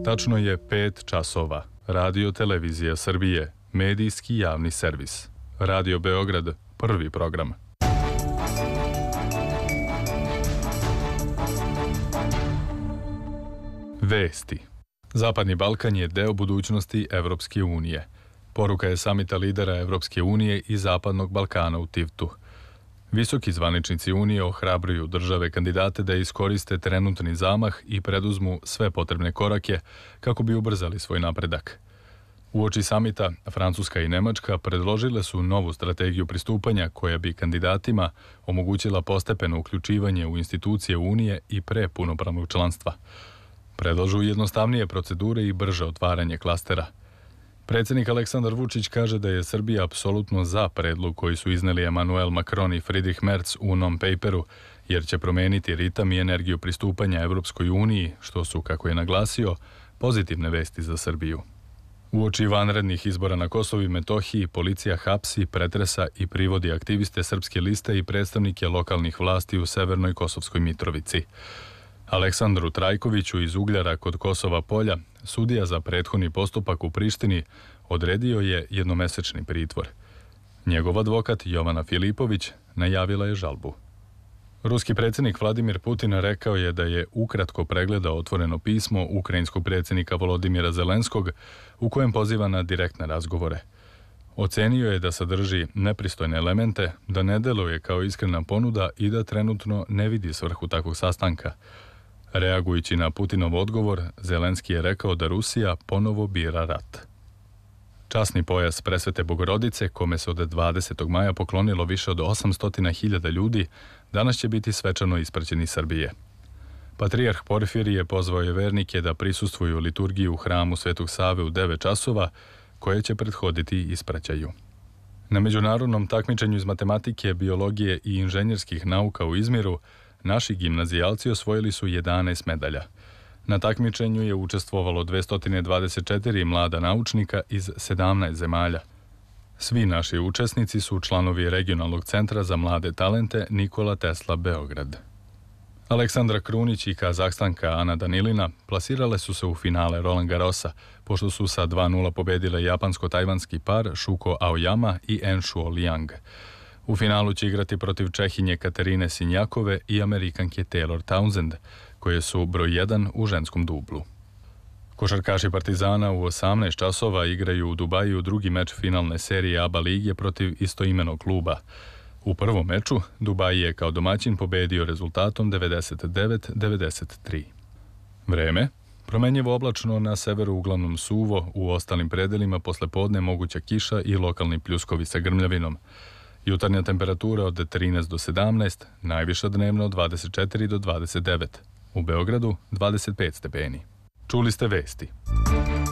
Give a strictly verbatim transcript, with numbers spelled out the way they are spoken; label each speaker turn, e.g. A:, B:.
A: Tačno je pet časova. Radio Televizija Srbije, medijski javni servis. Radio Beograd, prvi program. Vesti. Zapadni Balkan je deo budućnosti Evropske unije. Poruka je samita lidera Evropske unije i Zapadnog Balkana u Tivtu. Visoki zvaničnici Unije ohrabruju države kandidate da iskoriste trenutni zamah i preduzmu sve potrebne korake kako bi ubrzali svoj napredak. Uoči samita, Francuska i Nemačka predložile su novu strategiju pristupanja koja bi kandidatima omogućila postepeno uključivanje u institucije Unije i pre punopravnog članstva. Predlažu jednostavnije procedure i brže otvaranje klastera. Predsjednik Aleksandar Vučić kaže da je Srbija apsolutno za predlog koji su izneli Emmanuel Macron i Friedrich Merz u non-paperu, jer će promeniti ritam i energiju pristupanja Evropskoj uniji, što su, kako je naglasio, pozitivne vesti za Srbiju. Uoči vanrednih izbora na Kosovu i Metohiji, policija hapsi, pretresa i privodi aktiviste Srpske liste i predstavnike lokalnih vlasti u Severnoj Kosovskoj Mitrovici. Aleksandru Trajkoviću iz Ugljara kod Kosova Polja, sudija za prethodni postupak u Prištini, odredio je jednomesečni pritvor. Njegov advokat Jovana Filipović najavila je žalbu. Ruski predsjednik Vladimir Putin rekao je da je ukratko pregledao otvoreno pismo ukrajinskog predsjednika Volodimira Zelenskog u kojem poziva na direktne razgovore. Ocenio je da sadrži nepristojne elemente, da ne deluje kao iskrena ponuda i da trenutno ne vidi svrhu takvog sastanka. Reagujući na Putinov odgovor, Zelenski je rekao da Rusija ponovo bira rat. Časni pojas Presvete Bogorodice, kome se od dvadesetog maja poklonilo više od osamsto hiljada ljudi, danas će biti svečano ispraćen iz Srbije. Patrijarh Porfirije pozvao je vernike da prisustvuju liturgiji u hramu Svetog Save u devet časova, koje će prethoditi ispraćaju. Na međunarodnom takmičenju iz matematike, biologije i inženjerskih nauka u Izmiru, naši gimnazijalci osvojili su jedanaest medalja. Na takmičenju je učestvovalo dvesta dvadeset četiri mlada naučnika iz sedamnaest zemalja. Svi naši učesnici su članovi Regionalnog centra za mlade talente Nikola Tesla Beograd. Aleksandra Krunić i Kazahstanka Ana Danilina plasirale su se u finale Roland Garrosa, pošto su sa dva nula pobedile japansko-tajvanski par Shuko Aoyama i Enshuo Liang. U finalu će igrati protiv Čehinje Katerine Sinjakove i Amerikanke Taylor Townsend, koje su broj jedan u ženskom dublu. Košarkaši Partizana u osamnaest časova igraju u Dubaju drugi meč finalne serije A B A lige protiv istoimenog kluba. U prvom meču Dubai je kao domaćin pobedio rezultatom devedeset devet devedeset tri. Vreme. Promenjivo oblačno, na severu uglavnom suvo, u ostalim predelima posle podne moguća kiša i lokalni pljuskovi sa grmljavinom. Jutarnja temperatura od trinaest do sedamnaest, najviša dnevno od dvadeset četiri do dvadeset devet. U Beogradu dvadeset pet stepeni. Čuli ste vesti.